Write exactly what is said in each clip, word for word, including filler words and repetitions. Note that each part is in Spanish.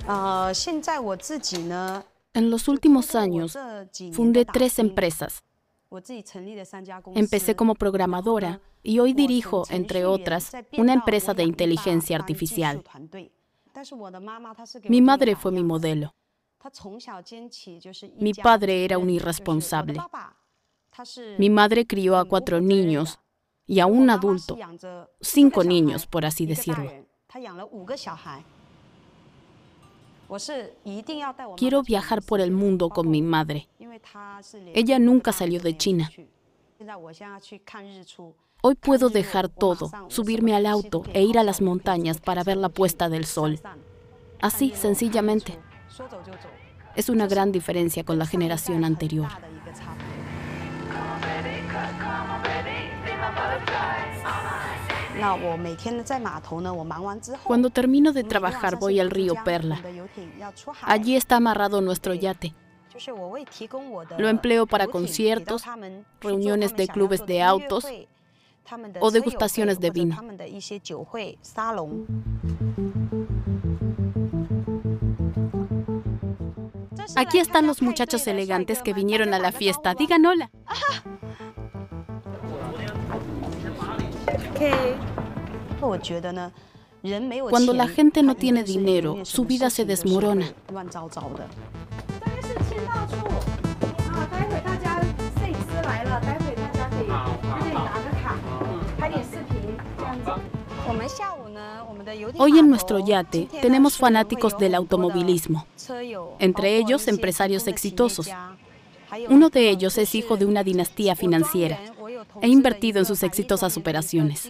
En los últimos años, fundé tres empresas. Empecé como programadora y hoy dirijo, entre otras, una empresa de inteligencia artificial. Mi madre fue mi modelo. Mi padre era un irresponsable. Mi madre crió a cuatro niños y a un adulto, cinco niños, por así decirlo. Quiero viajar por el mundo con mi madre. Ella nunca salió de China. Hoy puedo dejar todo, subirme al auto e ir a las montañas para ver la puesta del sol. Así, sencillamente. Es una gran diferencia con la generación anterior. Cuando termino de trabajar, voy al río Perla. Allí está amarrado nuestro yate. Lo empleo para conciertos, reuniones de clubes de autos o degustaciones de vino. Aquí están los muchachos elegantes que vinieron a la fiesta. Digan hola. Cuando la gente no tiene dinero, su vida se desmorona. Hoy en nuestro yate tenemos fanáticos del automovilismo, entre ellos empresarios exitosos. Uno de ellos es hijo de una dinastía financiera. He invertido en sus exitosas operaciones.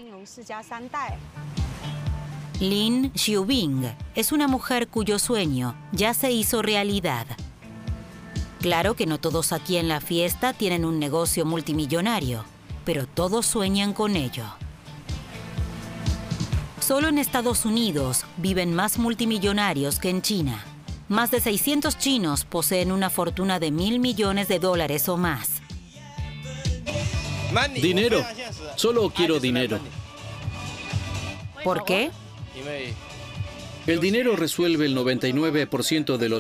Lin Xiubing es una mujer cuyo sueño ya se hizo realidad. Claro que no todos aquí en la fiesta tienen un negocio multimillonario, pero todos sueñan con ello. Solo en Estados Unidos viven más multimillonarios que en China. Más de seiscientos chinos poseen una fortuna de mil millones de dólares o más. Dinero. Solo quiero dinero. ¿Por qué? El dinero resuelve el noventa y nueve por ciento de los